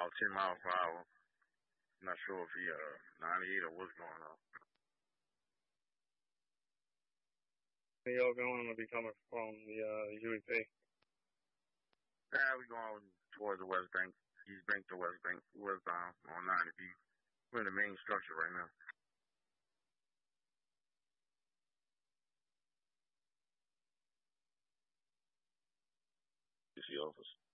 about 10 miles per hour. I'm not sure if he 98 or what's going on. Y'all going to be coming from the UEP? Yeah, we going towards the West Bank, East Bank to West Bank, westbound on 90 feet. We're in the main structure right now. DC office.